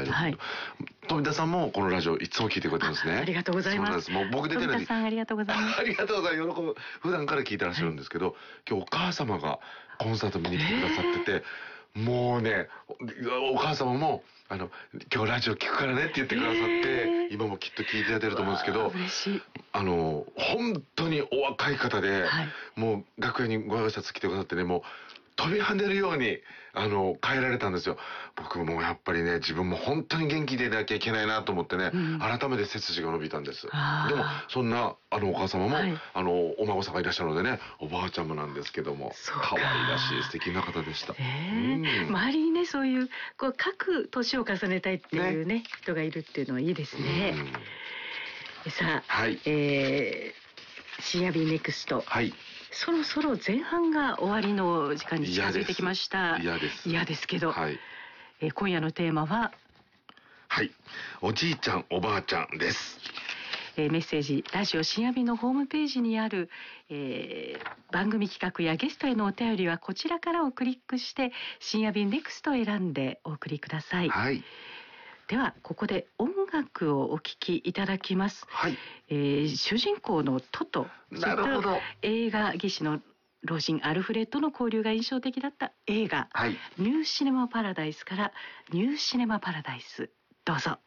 いですけど、富田さんもこのラジオいつも聞いてくれてるんですね。 ありがとうございます。 そうなんです。もう僕出てない。 富田さんありがとうございます。 ありがとうございます。喜ぶ。普段から聞いてらっしゃるんですけど、今日お母様がコンサート見に来てくださってて、もうね、お母様も今日ラジオ聞くからねって言ってくださって、今もきっと聞いていただいてると思うんですけど、 嬉しい。 本当にお若い方で、もう楽屋にご挨拶来てくださってね、もう飛び跳ねるように変えられたんですよ。僕もやっぱりね、自分も本当に元気でいなきゃいけないなと思ってね、改めて背筋が伸びたんです。でもそんなお母様も、お孫さんがいらっしゃるのでね、おばあちゃんもなんですけども、可愛らしい素敵な方でした。 周りにね、そういう各年を重ねたいっていうね人がいるっていうのはいいですね。さあ、深夜便ネクスト、そろそろ前半が終わりの時間に近づいてきました。嫌ですけど、今夜のテーマはおじいちゃんおばあちゃんです。 メッセージラジオ深夜便のホームページにある、番組企画やゲストへのお便りはこちらからをクリックして深夜便ネクストを選んでお送りください。ではここで音楽をお聴きいただきます。主人公のトト、映画技師の老人アルフレッドの交流が印象的だった映画、ニューシネマパラダイスからニューシネマパラダイス、どうぞ。